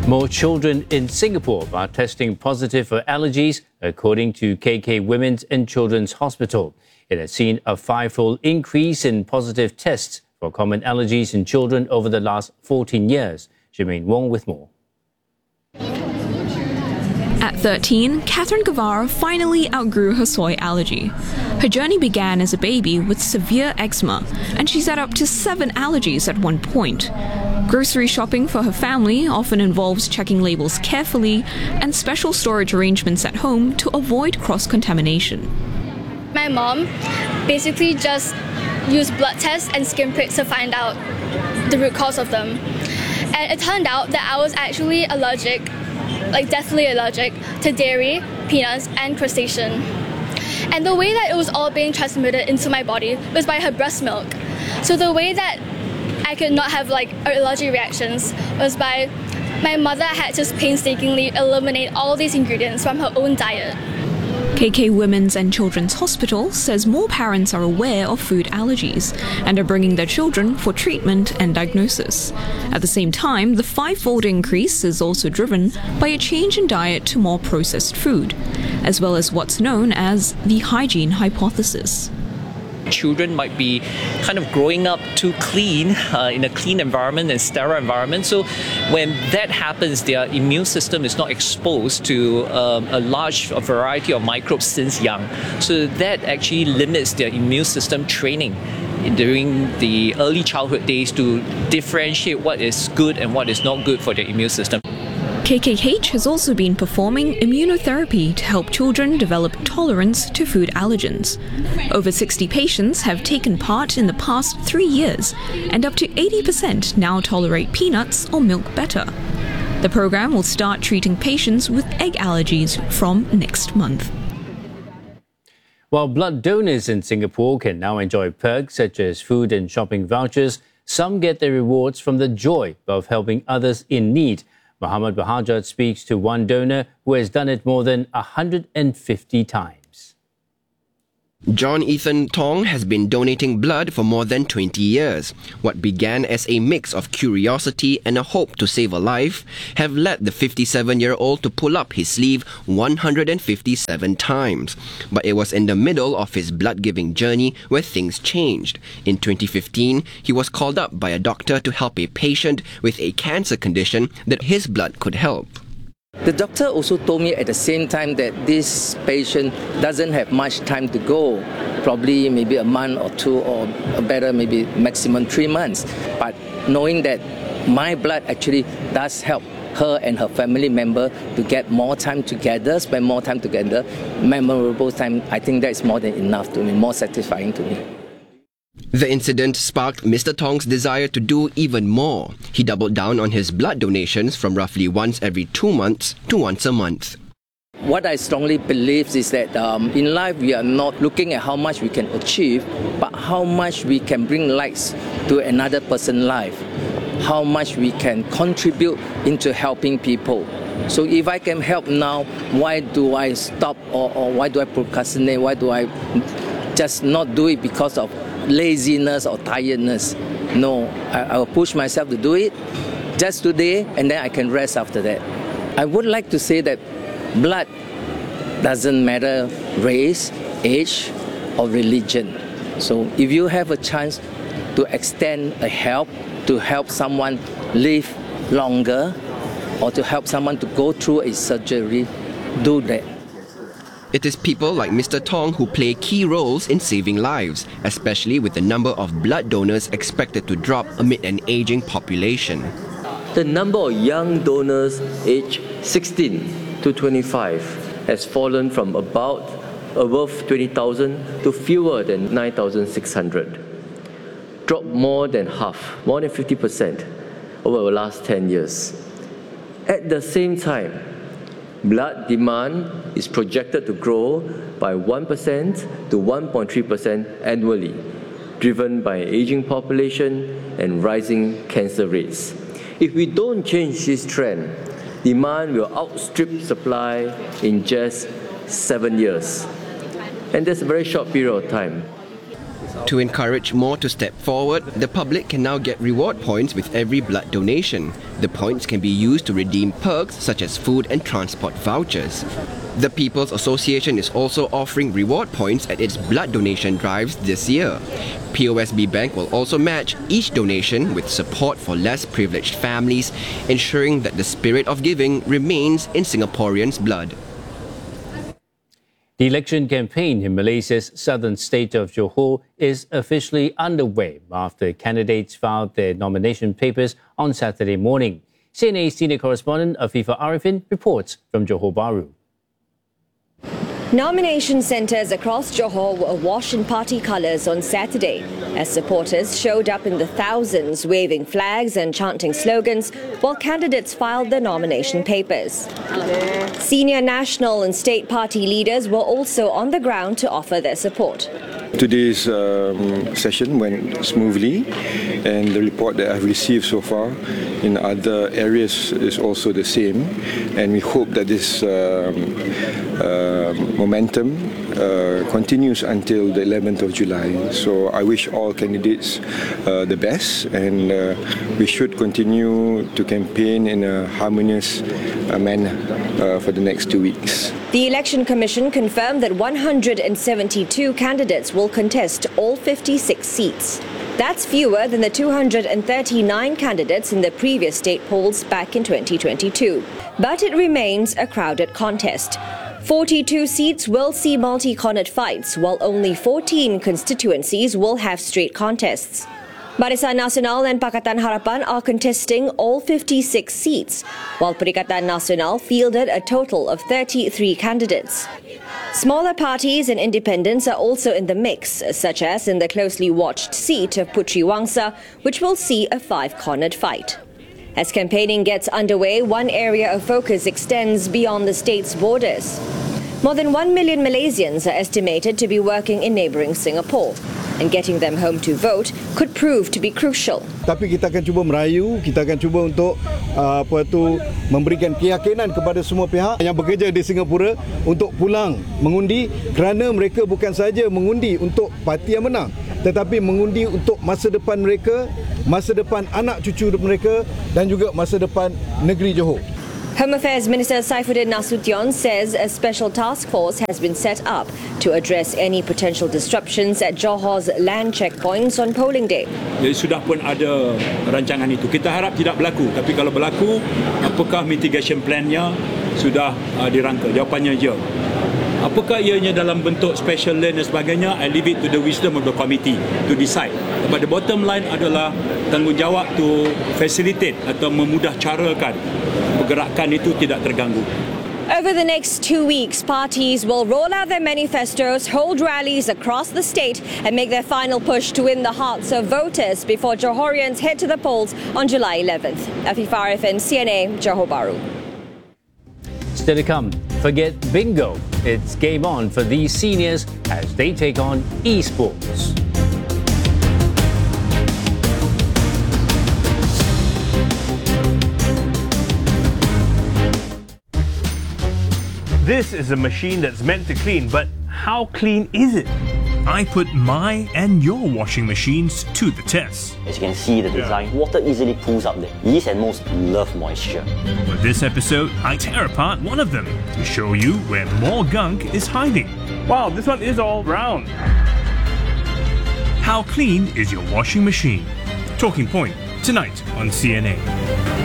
More children in Singapore are testing positive for allergies, according to KK Women's and Children's Hospital. It has seen a five-fold increase in positive tests for common allergies in children over the last 14 years. Jermaine Wong with more. At 13, Catherine Guevara finally outgrew her soy allergy. Her journey began as a baby with severe eczema, and she's had up to 7 allergies at one point. Grocery shopping for her family often involves checking labels carefully and special storage arrangements at home to avoid cross-contamination. My mom basically just used blood tests and skin pricks to find out the root cause of them. And it turned out that I was actually allergic, like deathly allergic, to dairy, peanuts, and crustacean. And the way that it was all being transmitted into my body was by her breast milk. So the way that I could not have allergy reactions was by my mother had to painstakingly eliminate all these ingredients from her own diet. KK Women's and Children's Hospital says more parents are aware of food allergies and are bringing their children for treatment and diagnosis. At the same time, the five-fold increase is also driven by a change in diet to more processed food, as well as what's known as the hygiene hypothesis. Children might be kind of growing up too clean, in a clean environment and sterile environment. So when that happens, their immune system is not exposed to a large variety of microbes since young. So that actually limits their immune system training during the early childhood days to differentiate what is good and what is not good for their immune system. KKH has also been performing immunotherapy to help children develop tolerance to food allergens. Over 60 patients have taken part in the past 3 years, and up to 80% now tolerate peanuts or milk better. The program will start treating patients with egg allergies from next month. While blood donors in Singapore can now enjoy perks such as food and shopping vouchers, some get their rewards from the joy of helping others in need. Muhammad Bahajat speaks to one donor who has done it more than 150 times. John Ethan Tong has been donating blood for more than 20 years. What began as a mix of curiosity and a hope to save a life have led the 57-year-old to pull up his sleeve 157 times. But it was in the middle of his blood-giving journey where things changed. In 2015, he was called up by a doctor to help a patient with a cancer condition that his blood could help. The doctor also told me at the same time that this patient doesn't have much time to go, probably maybe a month or 2 or better, maybe maximum 3 months. But knowing that my blood actually does help her and her family member to get more time together, spend more time together, memorable time, I think that's more than enough to me, more satisfying to me. The incident sparked Mr. Tong's desire to do even more. He doubled down on his blood donations from roughly once every 2 months to once a month. What I strongly believe is that in life we are not looking at how much we can achieve, but how much we can bring lights to another person's life, how much we can contribute into helping people. So if I can help now, why do I stop or why do I procrastinate? Why do I just not do it because of laziness or tiredness? No, I will push myself to do it just today, and then I can rest after that. I would like to say that blood doesn't matter race, age, or religion. So if you have a chance to extend a help, to help someone live longer, or to help someone to go through a surgery, do that. It is people like Mr. Tong who play key roles in saving lives, especially with the number of blood donors expected to drop amid an aging population. The number of young donors aged 16 to 25 has fallen from above 20,000 to fewer than 9,600. Dropped more than half, more than 50% over the last 10 years. At the same time, blood demand is projected to grow by 1% to 1.3% annually, driven by aging population and rising cancer rates. If we don't change this trend, demand will outstrip supply in just 7 years. And that's a very short period of time. To encourage more to step forward, the public can now get reward points with every blood donation. The points can be used to redeem perks such as food and transport vouchers. The People's Association is also offering reward points at its blood donation drives this year. POSB Bank will also match each donation with support for less privileged families, ensuring that the spirit of giving remains in Singaporeans' blood. The election campaign in Malaysia's southern state of Johor is officially underway after candidates filed their nomination papers on Saturday morning. CNA senior correspondent Afifa Arifin reports from Johor Bahru. Nomination centres across Johor were awash in party colours on Saturday as supporters showed up in the thousands waving flags and chanting slogans while candidates filed their nomination papers. Senior national and state party leaders were also on the ground to offer their support. Today's session went smoothly, and the report that I've received so far in other areas is also the same, and we hope that this momentum continues until the 11th of July. So I wish all candidates the best, and we should continue to campaign in a harmonious manner for the next 2 weeks. The Election Commission confirmed that 172 candidates will contest all 56 seats. That's fewer than the 239 candidates in the previous state polls back in 2022. But it remains a crowded contest. 42 seats will see multi-cornered fights, while only 14 constituencies will have straight contests. Barisan Nasional and Pakatan Harapan are contesting all 56 seats, while Perikatan Nasional fielded a total of 33 candidates. Smaller parties and independents are also in the mix, such as in the closely watched seat of Puteri Wangsa, which will see a 5-cornered fight. As campaigning gets underway, one area of focus extends beyond the state's borders. More than 1 million Malaysians are estimated to be working in neighbouring Singapore, and getting them home to vote could prove to be crucial. Tapi kita akan cuba merayu, kita akan cuba untuk memberikan keyakinan kepada semua pihak yang bekerja di Singapura untuk pulang mengundi, kerana mereka bukan sahaja mengundi untuk parti yang menang, tetapi mengundi untuk masa depan mereka, masa depan anak cucu mereka dan juga masa depan negeri Johor. Home Affairs Minister Saifuddin Nasution says a special task force has been set up to address any potential disruptions at Johor's land checkpoints on polling day. Jadi sudah pun ada rancangan itu. Kita harap tidak berlaku, tapi kalau berlaku, apakah mitigation plan-nya sudah dirangka? Jawapannya ya. Apakah ianya dalam bentuk special lane dan sebagainya, I leave it to the wisdom of the committee to decide. But the bottom line adalah tanggungjawab to facilitate atau memudah carakan pergerakan itu tidak terganggu. Over the next 2 weeks, parties will roll out their manifestos, hold rallies across the state and make their final push to win the hearts of voters before Johorians head to the polls on July 11th. Afifa Arifin, CNA, Johor Bahru. Still to come, forget bingo. It's game on for these seniors as they take on esports. This is a machine that's meant to clean, but how clean is it? I put my and your washing machines to the test. As you can see the design, water easily pools up there. Yeast and moles love moisture. For this episode, I tear apart one of them to show you where more gunk is hiding. Wow, this one is all round. How clean is your washing machine? Talking Point, tonight on CNA.